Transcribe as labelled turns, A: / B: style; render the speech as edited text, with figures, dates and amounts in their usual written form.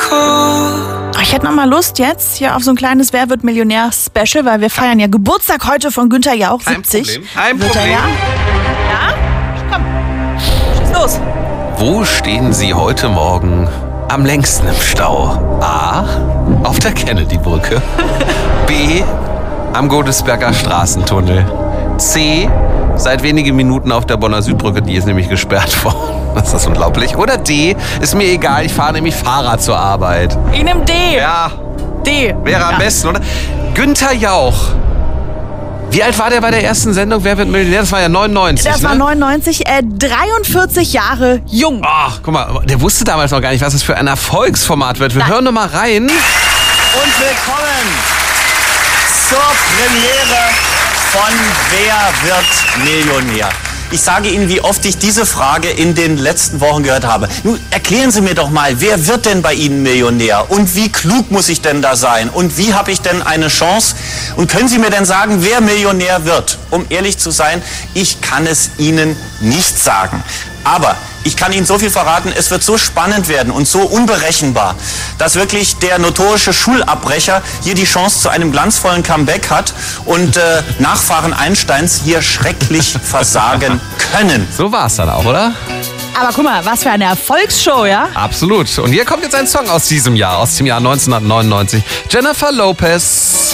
A: Ich hätte noch mal Lust jetzt hier auf so ein kleines Wer wird Millionär-Special, weil wir feiern ja Geburtstag heute von Günther Jauch, 70.
B: Kein Problem.
A: Ja? Komm, schieß los.
B: Wo stehen Sie heute Morgen am längsten im Stau? A. Auf der Kennedy-Brücke. B. Am Godesberger Straßentunnel. C. Seit wenigen Minuten auf der Bonner Südbrücke, die ist nämlich gesperrt worden. Das ist unglaublich. Oder D. Ist mir egal, ich fahre nämlich Fahrrad zur Arbeit.
A: Ich nehm D.
B: Ja,
A: D.
B: wäre am besten, oder? Günther Jauch. Wie alt war der bei der ersten Sendung? Wer wird Millionär? Das war ja 99,
A: Das war 99, 43 Jahre jung.
B: Ach, guck mal, der wusste damals noch gar nicht, was es für ein Erfolgsformat wird. Wir hören noch mal rein.
C: Und willkommen zur Premiere von Wer wird Millionär? Ich sage Ihnen, wie oft ich diese Frage in den letzten Wochen gehört habe. Nun, erklären Sie mir doch mal, wer wird denn bei Ihnen Millionär? Und wie klug muss ich denn da sein? Und wie habe ich denn eine Chance? Und können Sie mir denn sagen, wer Millionär wird? Um ehrlich zu sein, ich kann es Ihnen nicht sagen. Aber ich kann Ihnen so viel verraten, es wird so spannend werden und so unberechenbar, dass wirklich der notorische Schulabbrecher hier die Chance zu einem glanzvollen Comeback hat und Nachfahren Einsteins hier schrecklich versagen können.
B: So war es dann auch, oder?
A: Aber guck mal, was für eine Erfolgsshow, ja?
B: Absolut. Und hier kommt jetzt ein Song aus diesem Jahr, aus dem Jahr 1999. Jennifer Lopez.